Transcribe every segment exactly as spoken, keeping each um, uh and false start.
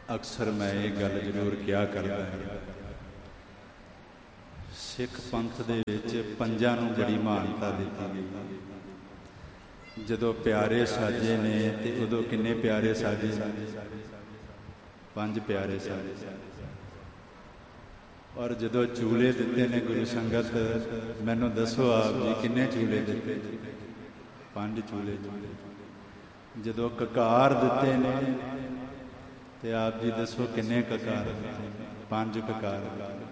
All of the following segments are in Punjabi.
ਅਕਸਰ ਮੈਂ ਇਹ ਗੱਲ ਜ਼ਰੂਰ ਕਿਹਾ ਕਰਦਾ ਹਾਂ, ਸਿੱਖ ਪੰਥ ਦੇ ਵਿੱਚ ਪੰਜਾਂ ਨੂੰ ਬੜੀ ਮਾਨਤਾ ਦਿੱਤੀ ਗਈ। ਜਦੋਂ ਪਿਆਰੇ ਸਾਜੇ ਨੇ ਤੇ ਉਦੋਂ ਕਿੰਨੇ ਪਿਆਰੇ ਸਾਜੇ, ਪੰਜ ਪਿਆਰੇ ਸਾਜੇ। ਔਰ ਜਦੋਂ ਚੂਲੇ ਦਿੱਤੇ ਨੇ ਗੁਰੂ ਸੰਗਤ, ਮੈਨੂੰ ਦੱਸੋ ਆਪ ਜੀ ਕਿੰਨੇ ਚੂਲੇ ਦਿੱਤੇ? ਪੰਜ ਚੂਲੇ। ਜਦੋਂ ਕਕਾਰ ਦਿੱਤੇ ਨੇ ਤੇ ਆਪ ਜੀ ਦੱਸੋ ਕਿੰਨੇ ਕਕਾਰ? ਪੰਜ ਕਕਾਰ।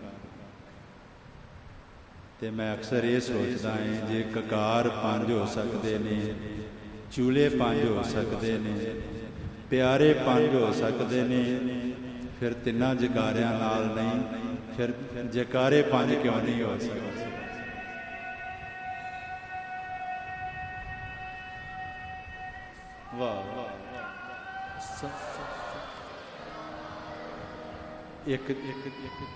ਤੇ ਮੈਂ ਅਕਸਰ ਇਹ ਸੋਚਦਾ ਹਾਂ, ਜੇ ਕਕਾਰ ਪੰਜ ਹੋ ਸਕਦੇ ਨੇ, ਚੂਲੇ ਪੰਜ ਹੋ ਸਕਦੇ ਨੇ, ਪਿਆਰੇ ਪੰਜ ਹੋ ਸਕਦੇ ਨੇ, ਫਿਰ ਤਿੰਨਾਂ ਜਕਾਰਿਆਂ ਨਾਲ ਨਹੀਂ, ਫਿਰ ਜਕਾਰੇ ਪੰਜ ਕਿਉਂ ਨਹੀਂ ਹੋ ਸਕਦੇ? ਵਾਹ ਵਾਹ। ਇੱਕ ਇੱਕ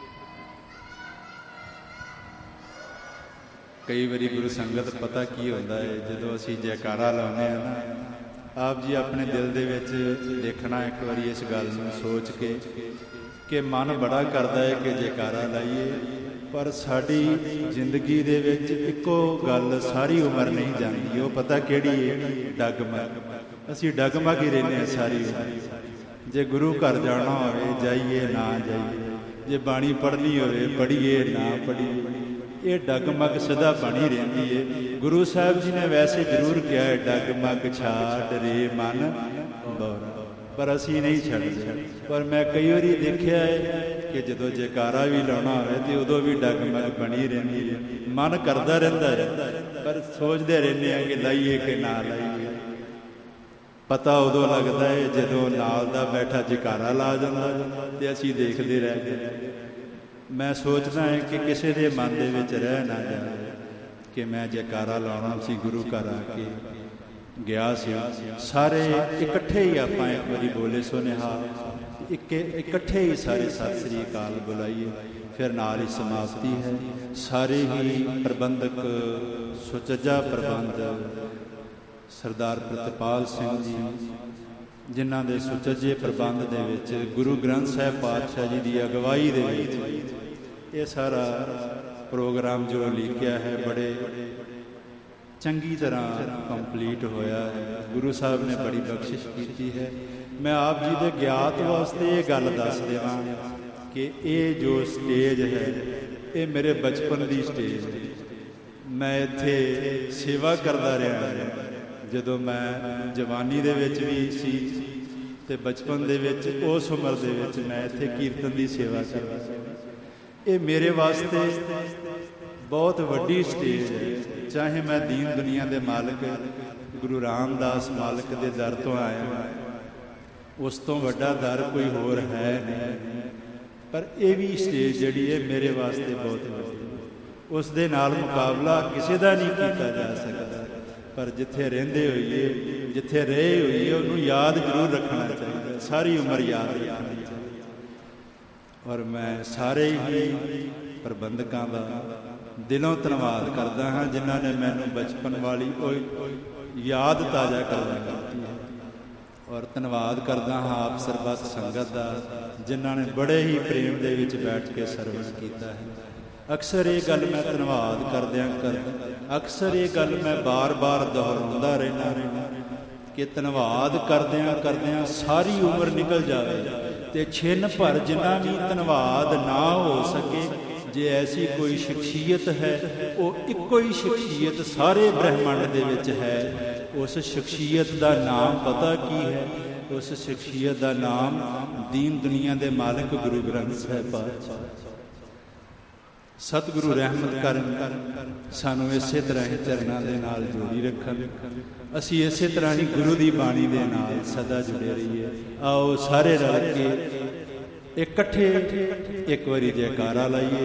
ਕਈ ਵਾਰੀ ਗੁਰੂ ਸੰਗਤ ਪਤਾ ਕੀ ਹੁੰਦਾ ਹੈ, ਜਦੋਂ ਅਸੀਂ ਜੈਕਾਰਾ ਲਾਉਂਦੇ ਹਾਂ ਨਾ, ਆਪ ਜੀ ਆਪਣੇ ਦਿਲ ਦੇ ਵਿੱਚ ਦੇਖਣਾ ਇੱਕ ਵਾਰੀ ਇਸ ਗੱਲ ਨੂੰ ਸੋਚ ਕੇ ਕਿ ਮਨ ਬੜਾ ਕਰਦਾ ਹੈ ਕਿ ਜੈਕਾਰਾ ਲਾਈਏ, ਪਰ ਸਾਡੀ ਜ਼ਿੰਦਗੀ ਦੇ ਵਿੱਚ ਇੱਕੋ ਗੱਲ ਸਾਰੀ ਉਮਰ ਨਹੀਂ ਜਾਂਦੀ। ਉਹ ਪਤਾ ਕਿਹੜੀ ਹੈ? ਡਗਮਗ। ਅਸੀਂ ਡਗਮਗ ਹੀ ਰਹਿੰਦੇ ਹਾਂ ਸਾਰੀ ਉਮਰ। ਜੇ ਗੁਰੂ ਘਰ ਜਾਣਾ ਹੋਵੇ ਜਾਈਏ, ਨਾ ਜਾਈਏ। ਜੇ ਬਾਣੀ ਪੜ੍ਹਨੀ ਹੋਵੇ ਪੜ੍ਹੀਏ, ਨਾ ਪੜ੍ਹੀਏ। ਇਹ ਡਗਮਗ ਸਦਾ ਬਣੀ ਰਹਿੰਦੀ ਹੈ। ਗੁਰੂ ਸਾਹਿਬ ਜੀ ਨੇ ਵੈਸੇ ਜ਼ਰੂਰ ਕਿਹਾ ਹੈ, ਡਗਮਗ ਛਾੜ ਰੇ ਮਨ ਬੋਰਾ, ਪਰ ਅਸੀਂ ਨਹੀਂ ਛੱਡਦੇ। ਪਰ ਮੈਂ ਕਈ ਵਾਰੀ ਦੇਖਿਆ ਹੈ ਕਿ ਜਦੋਂ ਜੈਕਾਰਾ ਵੀ ਲਾਉਣਾ ਹੋਵੇ ਤੇ ਉਦੋਂ ਵੀ ਡਗਮਗ ਬਣੀ ਰਹਿੰਦੀ ਹੈ। ਮਨ ਕਰਦਾ ਰਹਿੰਦਾ ਹੈ, ਪਰ ਸੋਚਦੇ ਰਹਿੰਦੇ ਹਾਂ ਕਿ ਲਾਈਏ ਕਿ ਨਾ ਲਾਈਏ। ਪਤਾ ਉਦੋਂ ਲੱਗਦਾ ਹੈ ਜਦੋਂ ਨਾਲ ਦਾ ਬੈਠਾ ਜੈਕਾਰਾ ਲਾ ਜਾਂਦਾ ਤੇ ਅਸੀਂ ਦੇਖਦੇ ਰਹਿ ਗਏ। ਮੈਂ ਸੋਚਦਾ ਹਾਂ ਕਿ ਕਿਸੇ ਦੇ ਮਨ ਦੇ ਵਿੱਚ ਰਹਿ ਨਾ ਜਾਵੇ ਕਿ ਮੈਂ ਜੈਕਾਰਾ ਲਾਉਣਾ ਸੀ। ਗੁਰੂ ਘਰ ਆ ਕੇ ਗਿਆ ਸੀ, ਸਾਰੇ ਇਕੱਠੇ ਹੀ ਆਪਾਂ ਇੱਕ ਵਾਰੀ ਬੋਲੇ ਸੁਨੇਹਾ, ਇੱਕ ਇਕੱਠੇ ਹੀ ਸਾਰੇ ਸਤਿ ਸ੍ਰੀ ਅਕਾਲ ਬੁਲਾਈਏ, ਫਿਰ ਨਾਲ ਹੀ ਸਮਾਪਤੀ ਹੈ। ਸਾਰੇ ਹੀ ਪ੍ਰਬੰਧਕ, ਸੁਚੱਜਾ ਪ੍ਰਬੰਧ ਸਰਦਾਰ ਪ੍ਰਿਤਪਾਲ ਸਿੰਘ ਜੀ, ਜਿਨ੍ਹਾਂ ਦੇ ਸੁਚੱਜੇ ਪ੍ਰਬੰਧ ਦੇ ਵਿੱਚ ਗੁਰੂ ਗ੍ਰੰਥ ਸਾਹਿਬ ਪਾਤਸ਼ਾਹ ਜੀ ਦੀ ਅਗਵਾਈ ਦੇ ਵਿੱਚ ਇਹ ਸਾਰਾ ਪ੍ਰੋਗਰਾਮ ਜੋ ਲਿਖਿਆ ਹੈ ਬੜੇ ਚੰਗੀ ਤਰ੍ਹਾਂ ਕੰਪਲੀਟ ਹੋਇਆ ਹੈ। ਗੁਰੂ ਸਾਹਿਬ ਨੇ ਬੜੀ ਬਖਸ਼ਿਸ਼ ਕੀਤੀ ਹੈ। ਮੈਂ ਆਪ ਜੀ ਦੇ ਗਿਆਤ ਵਾਸਤੇ ਇਹ ਗੱਲ ਦੱਸ ਦੇਵਾਂ ਕਿ ਇਹ ਜੋ ਸਟੇਜ ਹੈ ਇਹ ਮੇਰੇ ਬਚਪਨ ਦੀ ਸਟੇਜ ਹੈ। ਮੈਂ ਇੱਥੇ ਸੇਵਾ ਕਰਦਾ ਰਿਹਾ ਜਦੋਂ ਮੈਂ ਜਵਾਨੀ ਦੇ ਵਿੱਚ ਵੀ ਸੀ ਤੇ ਬਚਪਨ ਦੇ ਵਿੱਚ, ਉਸ ਉਮਰ ਦੇ ਵਿੱਚ ਮੈਂ ਇੱਥੇ ਕੀਰਤਨ ਦੀ ਸੇਵਾ ਕਰਦਾ ਸੀ। ਇਹ ਮੇਰੇ ਵਾਸਤੇ ਬਹੁਤ ਵੱਡੀ ਸਟੇਜ ਹੈ। ਚਾਹੇ ਮੈਂ ਦੀਨ ਦੁਨੀਆ ਦੇ ਮਾਲਕ ਗੁਰੂ ਰਾਮਦਾਸ ਮਾਲਕ ਦੇ ਦਰ ਤੋਂ ਆਇਆ, ਉਸ ਤੋਂ ਵੱਡਾ ਦਰ ਕੋਈ ਹੋਰ ਹੈ ਨਹੀਂ, ਪਰ ਇਹ ਵੀ ਸਟੇਜ ਜਿਹੜੀ ਹੈ ਮੇਰੇ ਵਾਸਤੇ ਬਹੁਤ ਵੱਡੀ। ਉਸ ਦੇ ਨਾਲ ਮੁਕਾਬਲਾ ਕਿਸੇ ਦਾ ਨਹੀਂ ਕੀਤਾ ਜਾ ਸਕਦਾ, ਪਰ ਜਿੱਥੇ ਰਹਿੰਦੇ ਹੋਈਏ, ਜਿੱਥੇ ਰਹੇ ਹੋਈਏ, ਉਹਨੂੰ ਯਾਦ ਜ਼ਰੂਰ ਰੱਖਣਾ ਚਾਹੀਦਾ, ਸਾਰੀ ਉਮਰ ਯਾਦ ਰੱਖਣਾ ਚਾਹੀਦਾ। ਔਰ ਮੈਂ ਸਾਰੇ ਹੀ ਪ੍ਰਬੰਧਕਾਂ ਦਾ ਦਿਲੋਂ ਧੰਨਵਾਦ ਕਰਦਾ ਹਾਂ, ਜਿਨ੍ਹਾਂ ਨੇ ਮੈਨੂੰ ਬਚਪਨ ਵਾਲੀ ਉਹ ਯਾਦ ਤਾਜ਼ਾ ਕਰਵਾ ਦਿੱਤੀ ਹੈ। ਔਰ ਧੰਨਵਾਦ ਕਰਦਾ ਹਾਂ ਆਪ ਸਰਬੱਤ ਸੰਗਤ ਦਾ, ਜਿਨ੍ਹਾਂ ਨੇ ਬੜੇ ਹੀ ਪ੍ਰੇਮ ਦੇ ਵਿੱਚ ਬੈਠ ਕੇ ਸਰਵਣ ਕੀਤਾ ਹੈ। ਅਕਸਰ ਇਹ ਗੱਲ ਮੈਂ ਧੰਨਵਾਦ ਕਰਦਿਆਂ ਕਰ ਅਕਸਰ ਇਹ ਗੱਲ ਮੈਂ ਬਾਰ-ਬਾਰ ਦੁਹਰਾਉਂਦਾ ਰਹਿੰਦਾ ਕਿ ਧੰਨਵਾਦ ਕਰਦਿਆਂ ਕਰਦਿਆਂ ਸਾਰੀ ਉਮਰ ਨਿਕਲ ਜਾਵੇ ਤੇ ਛਿਨ ਭਰ ਜਿੰਨਾ ਵੀ ਧੰਨਵਾਦ ਨਾ ਹੋ ਸਕੇ। ਜੇ ਐਸੀ ਕੋਈ ਸ਼ਖਸੀਅਤ ਹੈ, ਉਹ ਇੱਕੋ ਹੀ ਸ਼ਖਸੀਅਤ ਸਾਰੇ ਬ੍ਰਹਿਮੰਡ ਦੇ ਵਿੱਚ ਹੈ। ਉਸ ਸ਼ਖਸੀਅਤ ਦਾ ਨਾਮ ਪਤਾ ਕੀ ਹੈ? ਉਸ ਸ਼ਖਸੀਅਤ ਦਾ ਨਾਮ ਦੀਨ ਦੁਨੀਆ ਦੇ ਮਾਲਕ ਗੁਰੂ ਗ੍ਰੰਥ ਸਾਹਿਬ ਪਾਤਸ਼ਾਹ। ਸਤਿਗੁਰੂ ਰਹਿਮਤ ਕਰਨ, ਸਾਨੂੰ ਇਸੇ ਤਰ੍ਹਾਂ ਹੀ ਚਰਨਾਂ ਦੇ ਨਾਲ ਜੋੜੀ ਰੱਖਣ। ਅਸੀਂ ਇਸੇ ਤਰ੍ਹਾਂ ਹੀ ਗੁਰੂ ਦੀ ਬਾਣੀ ਦੇ ਨਾਲ ਸਦਾ ਜੁੜੇ ਰਹੀਏ। ਆਓ ਸਾਰੇ ਰਲ ਕੇ ਇਕੱਠੇ ਇੱਕ ਵਾਰੀ ਜੈਕਾਰਾ ਲਾਈਏ।